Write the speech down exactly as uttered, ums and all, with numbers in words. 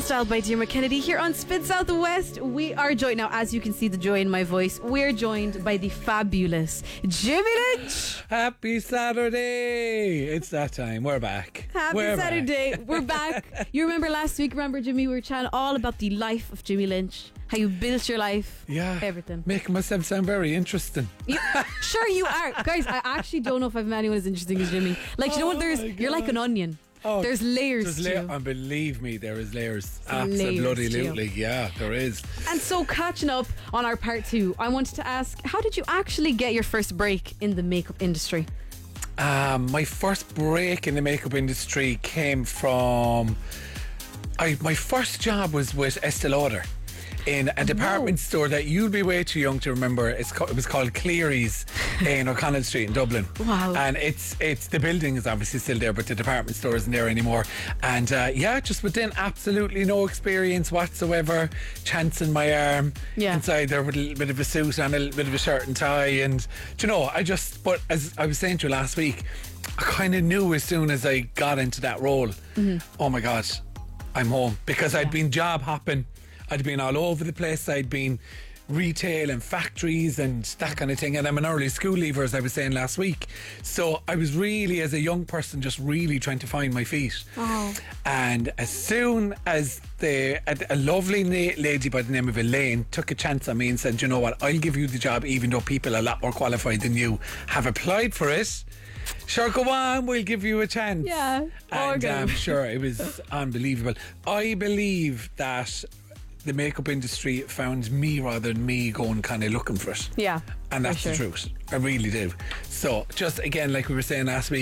Style by Dermot Kennedy here on Spin Southwest. We are joined now, as you can see the joy in my voice, we're joined by the fabulous Jimmy Lynch. Happy Saturday! It's that time. We're back. Happy we're Saturday. Back. We're back. You remember last week, remember Jimmy, we were chatting all about the life of Jimmy Lynch, how you built your life. Yeah. Everything. Making myself sound very interesting. You, sure you are. Guys, I actually don't know if I've met anyone as interesting as Jimmy. Like, you know what, there's, my you're like God. an onion. Oh, there's layers there's to la- you. And believe me, there is layers. Layers to you. Absolutely. Yeah, there is. And so, catching up on our part two, I wanted to ask, how did you actually get your first break in the makeup industry? Um, my first break in the makeup industry came from... I, my first job was with Estee Lauder in a department no. store that you'll be way too young to remember. It's co- it was called Cleary's in O'Connell Street in Dublin. Wow. And it's it's the building is obviously still there, but the department store isn't there anymore. And uh, yeah, just within absolutely no experience whatsoever, chancing my arm Yeah. inside there with a little bit of a suit and a little bit of a shirt and tie. And do you know, I just, but as I was saying to you last week, I kind of knew as soon as I got into that role, mm-hmm. oh my God, I'm home. Because I'd Yeah. been job hopping, I'd been all over the place, I'd been retail and factories and that kind of thing, and I'm an early school leaver, as I was saying last week, so I was really, as a young person, just really trying to find my feet. Oh. And as soon as the a, a lovely na- lady by the name of Elaine took a chance on me and said, you know what, I'll give you the job even though people a lot more qualified than you have applied for it, sure, go on, we'll give you a chance. Yeah. And Organ. I'm sure it was unbelievable. I believe that the makeup industry found me rather than me going kind of looking for it. Yeah. And for that's sure. the truth. I really do. So just again, like we were saying last week,